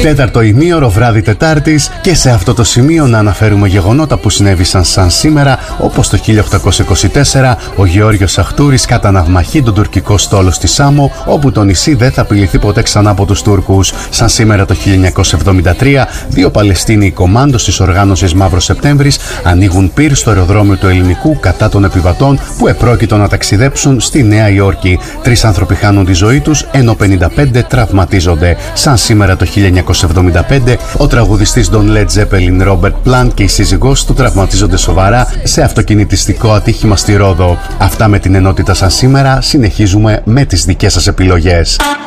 Τέταρτο ημίωρο, βράδυ Τετάρτης, και σε αυτό το σημείο να αναφέρουμε γεγονότα που συνέβησαν σαν σήμερα, όπως το 1824 ο Γεώργιος Αχτούρης καταναυμαχεί τον τουρκικό στόλο στη Σάμο, όπου το νησί δεν θα απειληθεί ποτέ ξανά από τους Τούρκους. Σαν σήμερα το 1973, δύο Παλαιστίνοι κομμάντος της οργάνωσης Μαύρος Σεπτέμβρης ανοίγουν πυρ στο αεροδρόμιο του Ελληνικού κατά των επιβατών που επρόκειτο να ταξιδέψουν στη Νέα Υόρκη. 3 άνθρωποι χάνουν τη ζωή τους, ενώ 55 τραυματίζονται. Σαν σήμερα το 1975, ο τραγουδιστής των Led Zeppelin Robert Plant και η σύζυγός του τραυματίζονται σοβαρά σε αυτοκινητιστικό ατύχημα στη Ρόδο. Αυτά με την ενότητα σαν σήμερα. Συνεχίζουμε με τις δικές σας επιλογές.